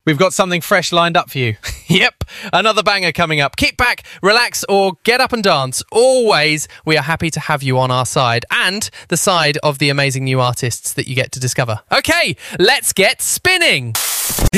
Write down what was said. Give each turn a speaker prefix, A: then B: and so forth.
A: We've got something fresh lined up for you. Yep, another banger coming up. Kick back, relax, or get up and dance. Always, we are happy to have you on our side and the side of the amazing new artists that you get to discover. Okay, let's get spinning.